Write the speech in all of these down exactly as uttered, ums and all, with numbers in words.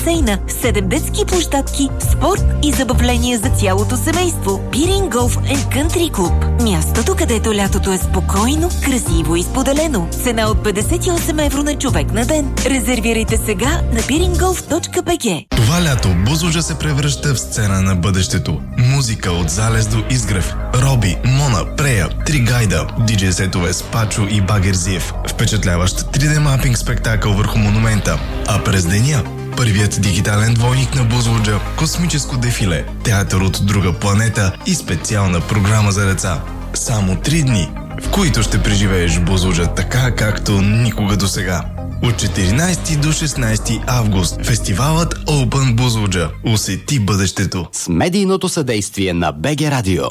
басейна, седем детски площадки, спорт и забавления за цялото семейство. Пирин Голф енд Кънтри Клуб. Мястото, където лятото е спокойно, красиво и споделено. Цена от петдесет и осем евро на човек на ден. Резервирайте сега на пиринголф точка би джи. Това лято Бузлуджа се превръща в сцена на бъдещето. Музика от Залез до Изгрев. Роби, Мона, Прея, Тригайда, диджей сетове с Пачо и Багерзиев. Впечатляващ три Д мапинг спектакъл върху монумента. А през деня първият дигитален двойник на Бузлуджа, космическо дефиле, театър от друга планета и специална програма за деца. Само три дни, в които ще преживееш Бузлуджа така, както никога досега. От четиринайсети до шестнайсети август фестивалът Open Бузлуджа. Усети бъдещето. С медийното съдействие на БГ Радио.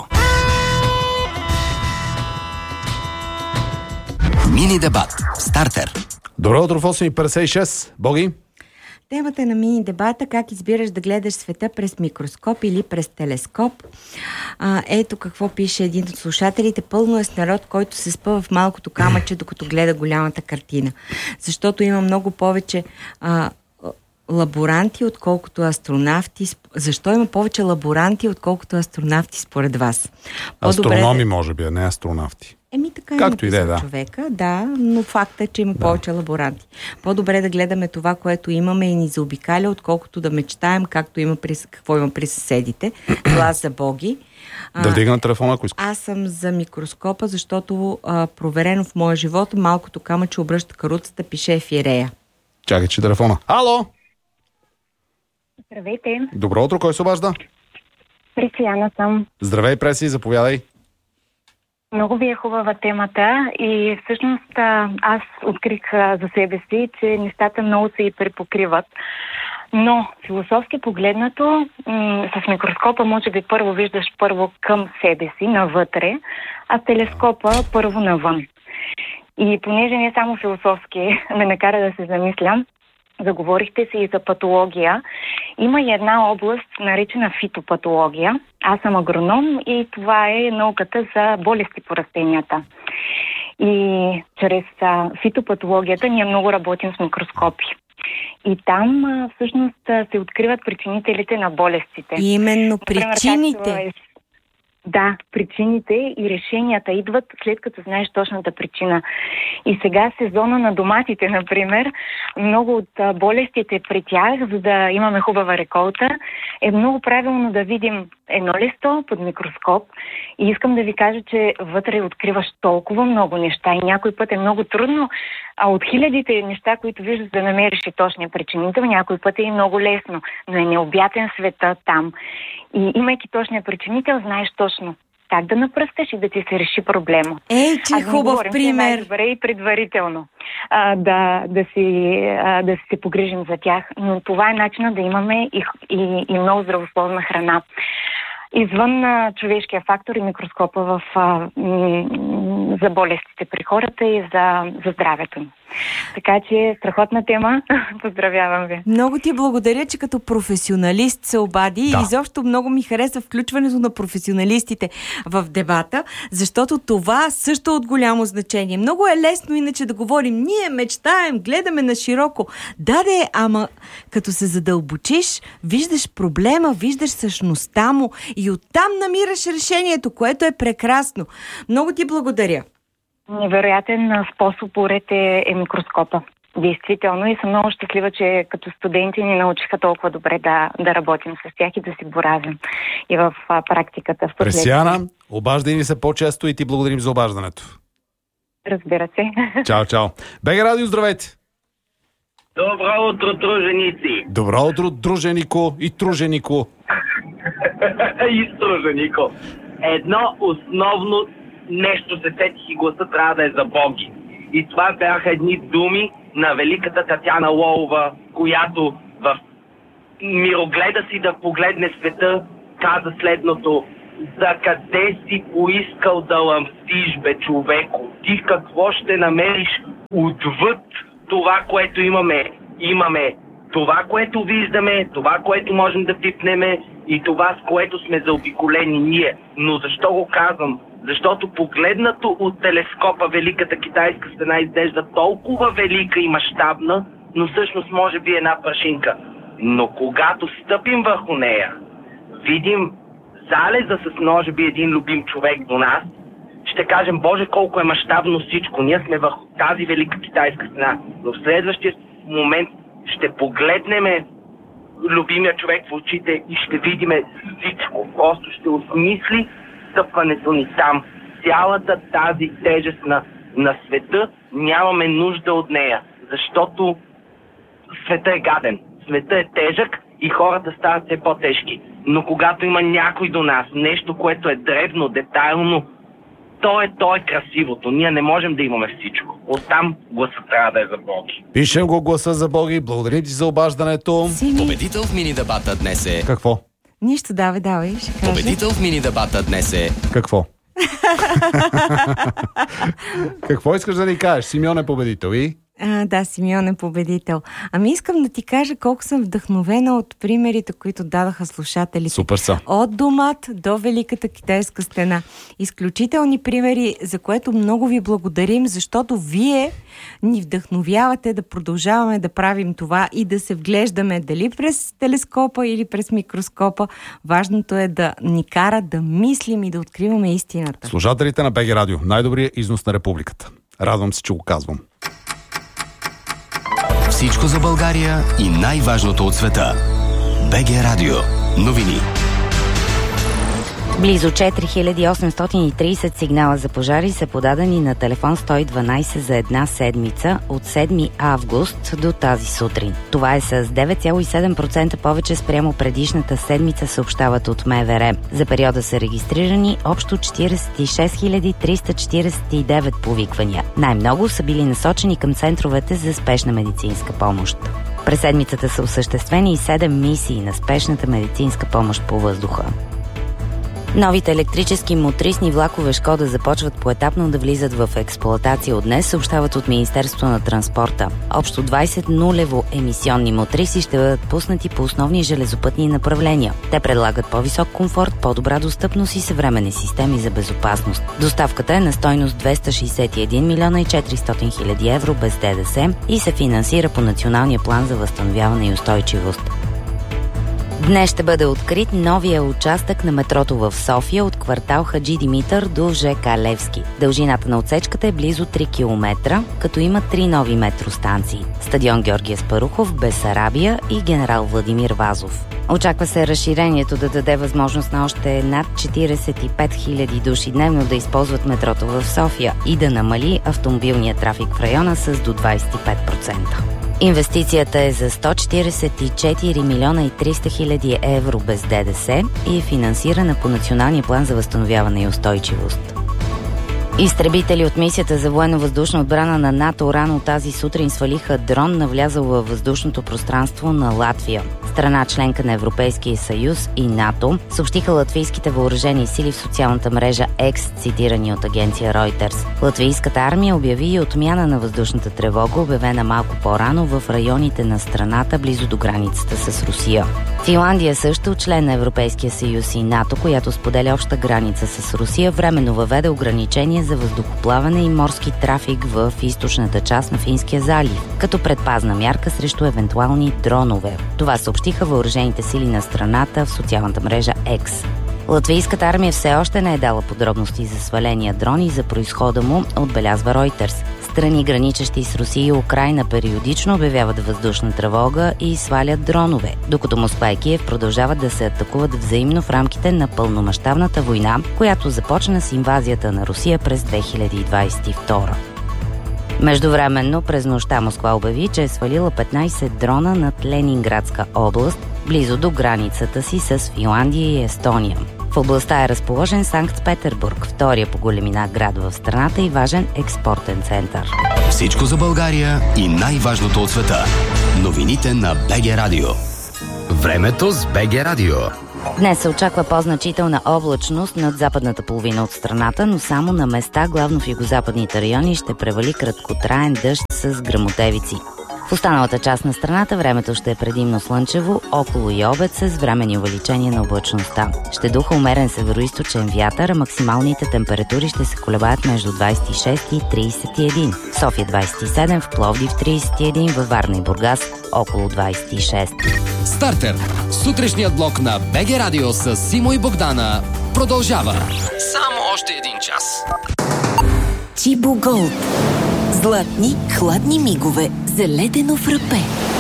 Мини дебат. Стартер. Добро утро в осем и петдесет и шест. Боги? Темата на мини дебата: как избираш да гледаш света през микроскоп или през телескоп. А, ето какво пише един от слушателите: пълно е с народ, който се спъва в малкото камъче, докато гледа голямата картина. Защото има много повече а, лаборанти, отколкото астронавти. Защо има повече лаборанти, отколкото астронавти според вас? По-добре... Астрономи, може би, а не астронавти. Еми така както е и да, човека, да, но факт е, че има да. повече лаборанти. По-добре да гледаме това, което имаме и ни заобикаля, отколкото да мечтаем както има при, какво има при съседите. Глас за Боги. Да вдигна телефона, ако искаш. Аз съм за микроскопа, защото а, проверено в моя живот, малкото камъче обръща каруцата, пише Ефирея. Чакай, че телефона. Ало! Здравейте. Добро утро, кой се обажда? Пресияна съм. Здравей, Преси, заповядай. Много ви е хубава темата и всъщност аз открих за себе си, че нещата много се и препокриват. Но философски погледнато, м- с микроскопа може би първо виждаш първо към себе си, навътре, а с телескопа първо навън. И понеже не само философски ме накара да се замислям, заговорихте си и за патология. Има и една област, наречена фитопатология. Аз съм агроном и това е науката за болести по растенията. И чрез а, фитопатологията ние много работим с микроскопи. И там а, всъщност се откриват причинителите на болестите. И именно Например, причините. Е... Да, причините и решенията идват след като знаеш точната причина. И сега сезона на доматите, например, много от болестите при тях, за да имаме хубава реколта, е много правилно да видим едно листо под микроскоп. И искам да ви кажа, че вътре откриваш толкова много неща и някой път е много трудно, а от хилядите неща, които виждаш, да намериш и точния причинител, някой път е и много лесно, но е необятен света там. И имайки точния причинител, знаеш точно как да напръстеш и да ти се реши проблема. Ей, че а да хубав говорим, пример. Е най-добре и предварително а, да, да, си, а, да си се погрижим за тях. Но това е начинът да имаме и, и, и много здравословна храна. Извън а, човешкия фактор и микроскопа в, а, м- за болестите при хората и за, за здравето ни. Така че страхотна тема. Поздравявам ви. Много ти благодаря, че като професионалист се обади Да. и изобщо много ми харесва включването на професионалистите в дебата, защото това също е от голямо значение. Много е лесно иначе да говорим, ние мечтаем, гледаме на широко. Да, де, ама като се задълбочиш, виждаш проблема, виждаш същността му и оттам намираш решението, което е прекрасно. Много ти благодаря. Невероятен способ поред е, е микроскопа. Действително, и съм много щастлива, че като студенти ни научиха толкова добре да, да работим с тях и да си боравим и в а, практиката. В Пресияна, обаждай ни се по-често и ти благодарим за обаждането. Разбира се. Чао, чао. БГ Радио, здравейте! Добро утро, труженици! Добро утро, друженико и труженико. И труженико. Едно основно нещо се сетих и гласа трябва да е за Боги. И това бяха едни думи на великата Татяна Лолова, която в мирогледа си да погледне света каза следното: за къде си поискал да лъмстиш, бе, човеко? Ти какво ще намериш отвъд това, което имаме? Имаме това, което виждаме, това, което можем да пипнеме и това, с което сме заобиколени ние. Но защо го казвам? Защото погледнато от телескопа Великата китайска стена изглежда толкова велика и мащабна, но всъщност може би една прашинка. Но когато стъпим върху нея, видим залеза с може би един любим човек до нас, ще кажем, Боже, колко е мащабно всичко. Ние сме върху тази велика китайска стена. Но в следващия момент ще погледнем любимия човек в очите и ще видим всичко. Просто ще осмисли стъпването ни там. Цялата тази тежест на, на света, нямаме нужда от нея. Защото света е гаден. Света е тежък и хората стават все по-тежки. Но когато има някой до нас, нещо, което е древно, детайлно, то е, то е красивото. Ние не можем да имаме всичко. Оттам гласът трябва да е за Боги. Пишем го гласа за Боги. Благодарим ти за обаждането. Сими. Победител в мини дебата днес е... Какво? Нищо, давай, давай, ще кажа. Победител в мини дебата днес е... Какво? Какво искаш да ни кажеш? Симеон е победител и... А, да, Симеон е победител. Ами искам да ти кажа колко съм вдъхновена от примерите, които дадаха слушателите. Супер са. От домат до Великата китайска стена. Изключителни примери, за което много ви благодарим, защото вие ни вдъхновявате да продължаваме да правим това и да се вглеждаме дали през телескопа или през микроскопа. Важното е да ни кара да мислим и да откриваме истината. Слушателите на БГ Радио. Най-добрият износ на републиката. Радвам се, че го казвам. Всичко за България и най-важното от света. БГ Радио. Новини. Близо четири хиляди осемстотин и трийсет сигнала за пожари са подадени на телефон сто и дванайсет за една седмица от седми август до тази сутрин. Това е с девет цяло и седем процента повече спрямо предишната седмица, съобщават от МВР. За периода са регистрирани общо четирийсет и шест хиляди триста четирийсет и девет повиквания. Най-много са били насочени към центровете за спешна медицинска помощ. През седмицата са осъществени и седем мисии на спешната медицинска помощ по въздуха. Новите електрически мотрисни влакове Шкода започват поетапно да влизат в експлоатация от днес, съобщават от Министерството на транспорта. Общо двайсет нулево емисионни мотриси ще бъдат пуснати по основни железопътни направления. Те предлагат по-висок комфорт, по-добра достъпност и съвременни системи за безопасност. Доставката е на стойност двеста шейсет и един милиона и четиристотин хиляди евро без ДДС и се финансира по Националния план за възстановяване и устойчивост. Днес ще бъде открит новия участък на метрото в София от квартал Хаджи Димитър до ЖК Левски. Дължината на отсечката е близо три километра, като има три нови метростанции – стадион Георги Аспарухов, Бесарабия и генерал Владимир Вазов. Очаква се разширението да даде възможност на още над четирийсет и пет хиляди души дневно да използват метрото в София и да намали автомобилния трафик в района с до двайсет и пет процента. Инвестицията е за сто четирийсет и четири милиона и триста хиляди евро без ДДС и е финансирана по Националния план за възстановяване и устойчивост. Изтребители от мисията за военно-въздушна отбрана на НАТО рано тази сутрин свалиха дрон, навлязъл във въздушното пространство на Латвия. Страна членка на Европейския съюз и НАТО, съобщиха латвийските въоръжени сили в социалната мрежа X, цитирани от агенция Reuters. Латвийската армия обяви и отмяна на въздушната тревога, обявена малко по-рано в районите на страната, близо до границата с Русия. Финландия също, член на Европейския съюз и НАТО, която споделя обща граница с Русия, временно въведе ограничения за въздухоплаване и морски трафик в източната част на Финския залив, като предпазна мярка срещу евентуални дронове. Това съобщиха въоръжените сили на страната в социалната мрежа X. Латвийската армия все още не е дала подробности за сваления дрон и за произхода му, отбелязва Reuters. Страни, граничещи с Русия и Украйна, периодично обявяват въздушна тревога и свалят дронове, докато Москва и Киев продължават да се атакуват взаимно в рамките на пълномащабната война, която започна с инвазията на Русия през две хиляди двайсет и втора. Междувременно, през нощта Москва обяви, че е свалила петнайсет дрона над Ленинградска област, близо до границата си с Финландия и Естония. В областта е разположен Санкт-Петербург, втория по големина град в страната и важен експортен център. Всичко за България и най-важното от света. Новините на БГ Радио. Времето с БГ Радио. Днес се очаква по-значителна облачност над западната половина от страната, но само на места, главно в югозападните райони, ще превали краткотраен дъжд с гръмотевици. В останалата част на страната времето ще е предимно слънчево, около и обед с временни увеличения на облачността. Ще духа умерен североизточен вятър, а максималните температури ще се колебаят между двадесет и шест и тридесет и един. София двадесет и седем, в Пловдив тридесет и един, във Варна и Бургас около двадесет и шест. Стартер. Сутрешният блок на БГ Радио с Симо и Богдана продължава. Само още един час. Чибо Голд. Златни, хладни мигове за ледено фрапе.